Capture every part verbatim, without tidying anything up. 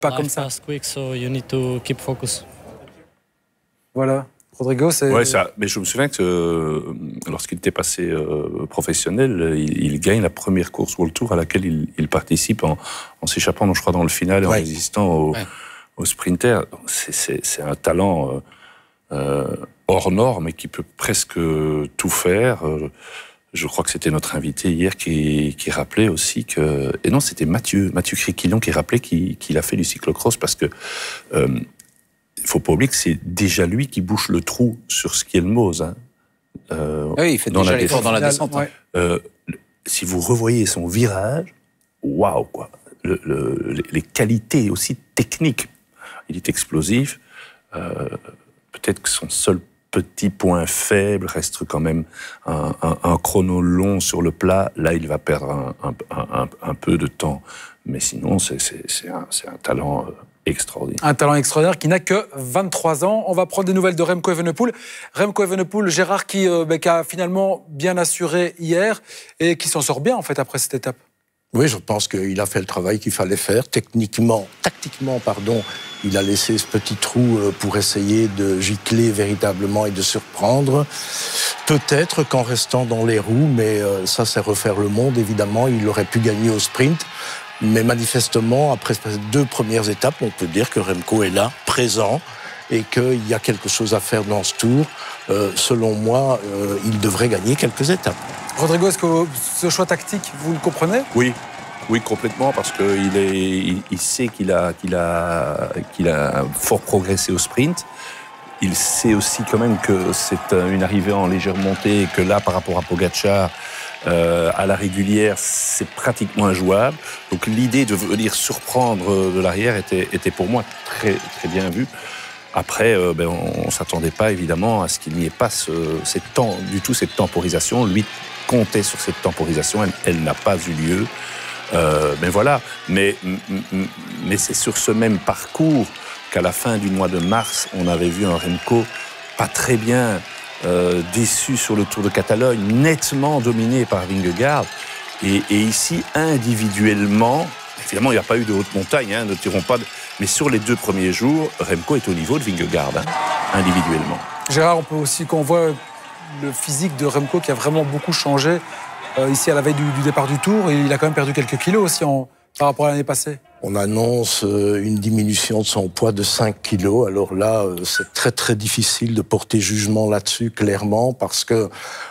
pas comme ça. Fast, quick, so you need to keep focus. Voilà. Rodrigo, c'est... Ouais, ça. Mais je me souviens que euh, lorsqu'il était passé euh, professionnel, il, il gagne la première course World Tour à laquelle il, il participe en, en s'échappant, je crois, dans le final et ouais. en résistant au, ouais. au sprinter. C'est, c'est, c'est un talent euh, euh, hors norme et qui peut presque tout faire. Euh, je crois que c'était notre invité hier qui, qui rappelait aussi que... Et non, c'était Mathieu, Mathieu Criquillon qui rappelait qu'il, qu'il a fait du cyclocross parce que... Euh, il ne faut pas oublier que c'est déjà lui qui bouche le trou sur ce qui est le Mose. Hein. Euh, oui, il fait déjà l'effort dans la descente. Ouais. Euh, si vous revoyez son virage, waouh, quoi. Le, le, les qualités aussi techniques. Il est explosif. Euh, peut-être que son seul petit point faible reste quand même un, un, un chrono long sur le plat. Là, il va perdre un, un, un, un peu de temps. Mais sinon, c'est, c'est, c'est, un, c'est un talent... Euh, extraordinaire. Un talent extraordinaire qui n'a que vingt-trois ans. On va prendre des nouvelles de Remco Evenepoel. Remco Evenepoel, Gérard, qui, euh, bah, qui a finalement bien assuré hier et qui s'en sort bien, en fait, après cette étape. Oui, je pense qu'il a fait le travail qu'il fallait faire. Techniquement, tactiquement, pardon, il a laissé ce petit trou pour essayer de gicler véritablement et de surprendre. Peut-être qu'en restant dans les roues, mais ça, c'est refaire le monde, évidemment, il aurait pu gagner au sprint. Mais manifestement, après ces deux premières étapes, on peut dire que Remco est là, présent, et qu'il y a quelque chose à faire dans ce tour. Euh, selon moi, euh, il devrait gagner quelques étapes. Rodrigo, est-ce que ce choix tactique, vous le comprenez ? Oui, oui, complètement, parce qu'il est, il, il sait qu'il a, qu'il a, qu'il a fort progressé au sprint. Il sait aussi quand même que c'est une arrivée en légère montée et que là, par rapport à Pogačar, Euh, à la régulière, c'est pratiquement injouable. Donc l'idée de venir surprendre de l'arrière était, était pour moi très, très bien vue. Après, euh, ben, on ne s'attendait pas évidemment à ce qu'il n'y ait pas ce, cette temps, du tout cette temporisation. Lui comptait sur cette temporisation, elle, elle n'a pas eu lieu. Euh, mais voilà, mais, mais c'est sur ce même parcours qu'à la fin du mois de mars, on avait vu un Remco pas très bien Euh, déçu sur le Tour de Catalogne, nettement dominé par Vingegaard. Et, et ici, individuellement, évidemment, il n'y a pas eu de haute montagne, hein, ne tirons pas de... mais sur les deux premiers jours, Remco est au niveau de Vingegaard, hein, individuellement. Gérard, on peut aussi qu'on voit le physique de Remco qui a vraiment beaucoup changé. Euh, ici, à la veille du, du départ du Tour, et il a quand même perdu quelques kilos aussi en, par rapport à l'année passée. On annonce une diminution de son poids de cinq kilos. Alors là, c'est très très difficile de porter jugement là-dessus, clairement, parce que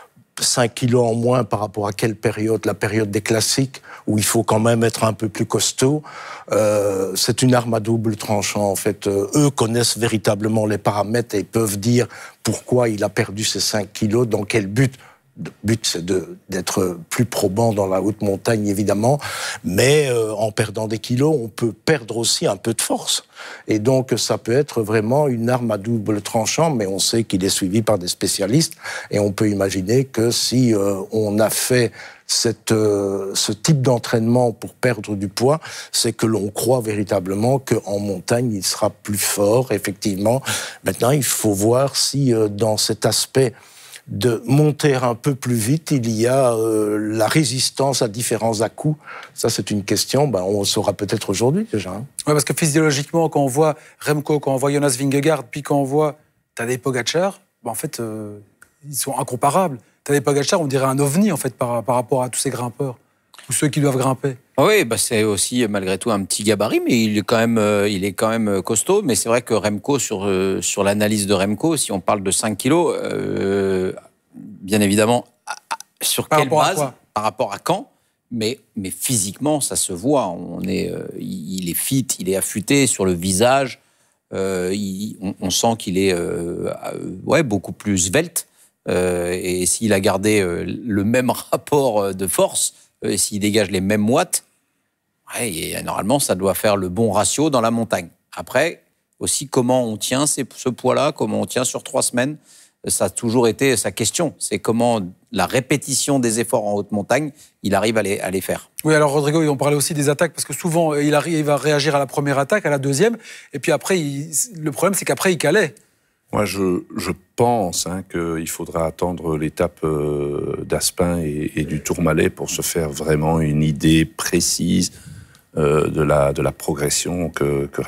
cinq kilos en moins par rapport à quelle période ? La période des classiques, où il faut quand même être un peu plus costaud. Euh, c'est une arme à double tranchant, en fait. Euh, eux connaissent véritablement les paramètres et peuvent dire pourquoi il a perdu ces cinq kilos, dans quel but. Le but, c'est de, d'être plus probant dans la haute montagne, évidemment, mais euh, en perdant des kilos, on peut perdre aussi un peu de force. Et donc, ça peut être vraiment une arme à double tranchant, mais on sait qu'il est suivi par des spécialistes, et on peut imaginer que si euh, on a fait cette, euh, ce type d'entraînement pour perdre du poids, c'est que l'on croit véritablement qu'en montagne, il sera plus fort, effectivement. Maintenant, il faut voir si euh, dans cet aspect de monter un peu plus vite, il y a euh, la résistance à différents à-coups. Ça, c'est une question, ben, on le saura peut-être aujourd'hui déjà. Hein. Oui, parce que physiologiquement, quand on voit Remco, quand on voit Jonas Vingegaard, puis quand on voit Tadej Pogačar, ben, en fait, euh, ils sont incomparables. Tadej Pogačar, on dirait un ovni, en fait, par, par rapport à tous ces grimpeurs, ou ceux qui doivent grimper. Oui, bah c'est aussi malgré tout un petit gabarit, mais il est quand même, euh, il est quand même costaud. Mais c'est vrai que Remco, sur, euh, sur l'analyse de Remco, si on parle de cinq kilos, euh, bien évidemment, à, à, sur par quelle base, par rapport à quand, mais, mais physiquement, ça se voit. On est, euh, il est fit, il est affûté sur le visage. Euh, il, on, on sent qu'il est euh, ouais, beaucoup plus svelte. Euh, et s'il a gardé euh, le même rapport de force, euh, s'il dégage les mêmes watts, ouais, et, normalement, ça doit faire le bon ratio dans la montagne. Après, aussi, comment on tient ces, ce poids-là, comment on tient sur trois semaines, ça a toujours été sa question. C'est comment la répétition des efforts en haute montagne, il arrive à les, à les faire. Oui, alors Rodrigo, on parlait aussi des attaques, parce que souvent, il arrive à réagir à la première attaque, à la deuxième, et puis après, il, le problème, c'est qu'après, il calait. Moi, je, je pense hein, qu'il faudra attendre l'étape euh, d'Aspin et, et du Tourmalet pour se faire vraiment une idée précise euh, de la de la progression que, que